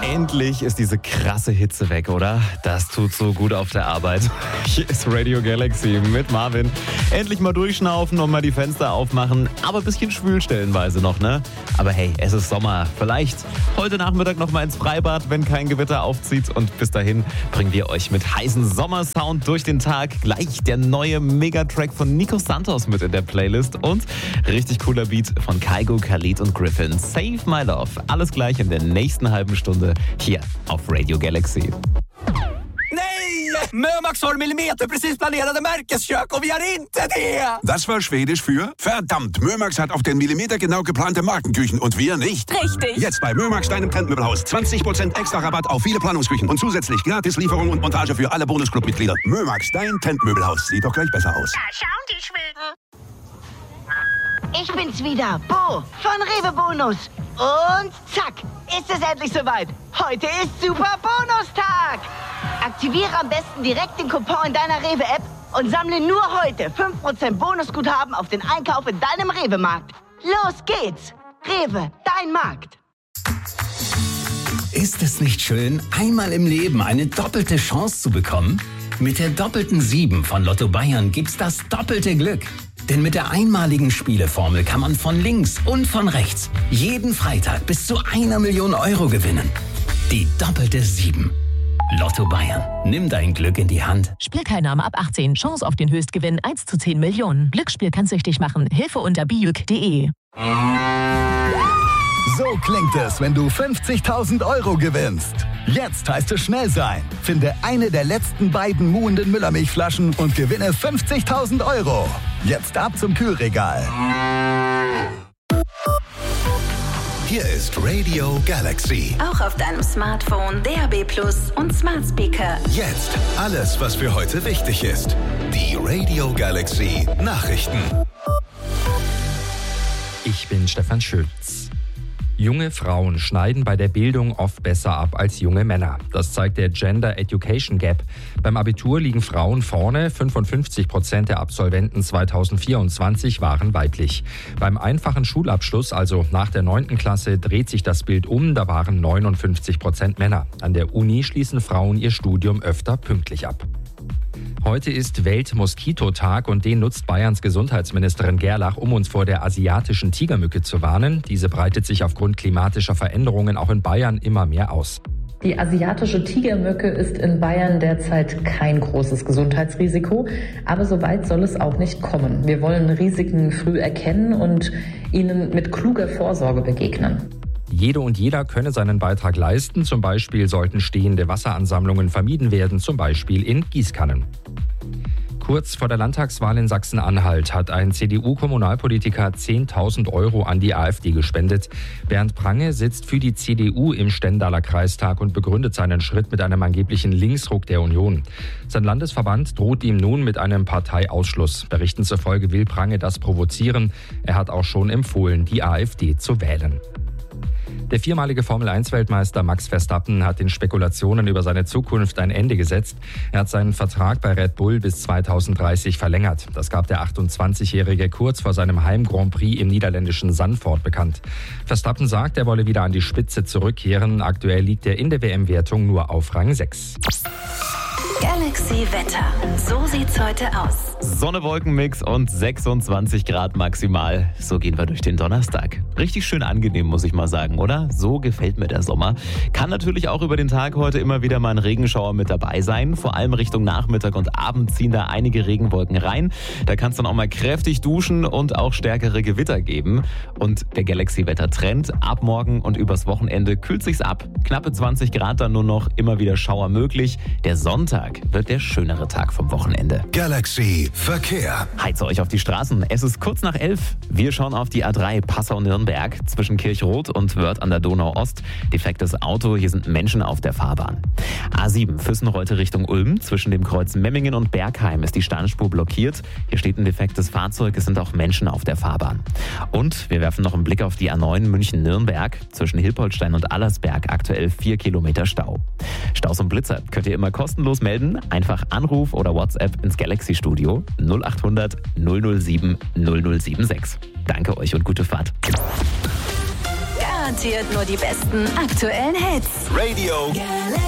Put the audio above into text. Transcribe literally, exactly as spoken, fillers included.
Endlich ist diese krasse Hitze weg, oder? Das tut so gut auf der Arbeit. Hier ist Radio Galaxy mit Marvin. Endlich mal durchschnaufen und mal die Fenster aufmachen. Aber ein bisschen schwül stellenweise noch, ne? Aber hey, es ist Sommer. Vielleicht heute Nachmittag noch mal ins Freibad, wenn kein Gewitter aufzieht. Und bis dahin bringen wir euch mit heißen Sommersound durch den Tag. Gleich der neue Megatrack von Nico Santos mit in der Playlist. Und richtig cooler Beat von Kygo, Khalid und Griffin. Save My Love. Alles gleich in der nächsten halben Stunde hier auf Radio Galaxy. Nej! Mömax har millimeter precis planerade Märkeskök och vi har inte det! Das war Schwedisch für verdammt, Mömax hat auf den Millimeter genau geplante Markenküchen und wir nicht. Richtig. Jetzt bei Mömax, deinem Trendmöbelhaus. zwanzig Prozent extra Rabatt auf viele Planungsküchen und zusätzlich gratis Lieferung und Montage für alle Bonusclub-Mitglieder. Mömax, dein Trendmöbelhaus. Sieht doch gleich besser aus. Da schauen die Schweden. Ich bin's wieder, Bo von Rewe Bonus. Und zack, ist es endlich soweit. Heute ist Super Bonustag. Aktiviere am besten direkt den Coupon in deiner Rewe-App und sammle nur heute fünf Prozent Bonusguthaben auf den Einkauf in deinem Rewe-Markt. Los geht's. Rewe, dein Markt. Ist es nicht schön, einmal im Leben eine doppelte Chance zu bekommen? Mit der doppelten sieben von Lotto Bayern gibt's das doppelte Glück. Denn mit der einmaligen Spieleformel kann man von links und von rechts jeden Freitag bis zu einer Million Euro gewinnen. Die doppelte sieben. Lotto Bayern. Nimm dein Glück in die Hand. Spielteilnahme ab achtzehn. Chance auf den Höchstgewinn eins zu zehn Millionen. Glücksspiel kann süchtig machen. Hilfe unter bijuk punkt de. So klingt es, wenn du fünfzigtausend Euro gewinnst. Jetzt heißt es schnell sein. Finde eine der letzten beiden muhenden Müllermilchflaschen und gewinne fünfzigtausend Euro. Jetzt ab zum Kühlregal. Hier ist Radio Galaxy. Auch auf deinem Smartphone, D A B Plus und Smart Speaker. Jetzt alles, was für heute wichtig ist. Die Radio Galaxy Nachrichten. Ich bin Stefan Schütz. Junge Frauen schneiden bei der Bildung oft besser ab als junge Männer. Das zeigt der Gender Education Gap. Beim Abitur liegen Frauen vorne. fünfundfünfzig Prozent der Absolventen zweitausendvierundzwanzig waren weiblich. Beim einfachen Schulabschluss, also nach der neunten Klasse, dreht sich das Bild um. Da waren neunundfünfzig Prozent Männer. An der Uni schließen Frauen ihr Studium öfter pünktlich ab. Heute ist Weltmoskitotag und den nutzt Bayerns Gesundheitsministerin Gerlach, um uns vor der asiatischen Tigermücke zu warnen. Diese breitet sich aufgrund klimatischer Veränderungen auch in Bayern immer mehr aus. Die asiatische Tigermücke ist in Bayern derzeit kein großes Gesundheitsrisiko, aber so weit soll es auch nicht kommen. Wir wollen Risiken früh erkennen und ihnen mit kluger Vorsorge begegnen. Jede und jeder könne seinen Beitrag leisten. Zum Beispiel sollten stehende Wasseransammlungen vermieden werden, zum Beispiel in Gießkannen. Kurz vor der Landtagswahl in Sachsen-Anhalt hat ein C D U-Kommunalpolitiker zehntausend Euro an die AfD gespendet. Bernd Prange sitzt für die C D U im Stendaler Kreistag und begründet seinen Schritt mit einem angeblichen Linksruck der Union. Sein Landesverband droht ihm nun mit einem Parteiausschluss. Berichten zufolge will Prange das provozieren. Er hat auch schon empfohlen, die AfD zu wählen. Der viermalige Formel eins Weltmeister Max Verstappen hat den Spekulationen über seine Zukunft ein Ende gesetzt. Er hat seinen Vertrag bei Red Bull bis zweitausenddreißig verlängert. Das gab der achtundzwanzigjährige kurz vor seinem Heim-Grand Prix im niederländischen Zandvoort bekannt. Verstappen sagt, er wolle wieder an die Spitze zurückkehren. Aktuell liegt er in der W M-Wertung nur auf Rang sechs. Galaxy Wetter. So sieht's heute aus. Sonne, Wolkenmix und sechsundzwanzig Grad maximal. So gehen wir durch den Donnerstag. Richtig schön angenehm, muss ich mal sagen, oder? So gefällt mir der Sommer. Kann natürlich auch über den Tag heute immer wieder mal ein Regenschauer mit dabei sein. Vor allem Richtung Nachmittag und Abend ziehen da einige Regenwolken rein. Da kann es dann auch mal kräftig duschen und auch stärkere Gewitter geben. Und der Galaxy-Wetter-Trend. Ab morgen und übers Wochenende kühlt sich's ab. Knappe zwanzig Grad dann nur noch, immer wieder Schauer möglich. Der Sonntag wird der schönere Tag vom Wochenende. Galaxy Verkehr. Heizt euch auf die Straßen. Es ist kurz nach elf. Wir schauen auf die A drei Passau-Nürnberg zwischen Kirchroth und Wörth an der Donau-Ost. Defektes Auto, hier sind Menschen auf der Fahrbahn. A sieben Füssen-Reute Richtung Ulm. Zwischen dem Kreuz Memmingen und Bergheim ist die Standspur blockiert. Hier steht ein defektes Fahrzeug, es sind auch Menschen auf der Fahrbahn. Und wir werfen noch einen Blick auf die A neun München-Nürnberg. Zwischen Hilpoltstein und Allersberg aktuell vier Kilometer Stau. Staus und Blitzer könnt ihr immer kostenlos melden. Einfach Anruf oder WhatsApp ins Galaxy-Studio null acht hundert null null sieben null null sieben sechs. Danke euch und gute Fahrt. Garantiert nur die besten aktuellen Hits. Radio Galaxy.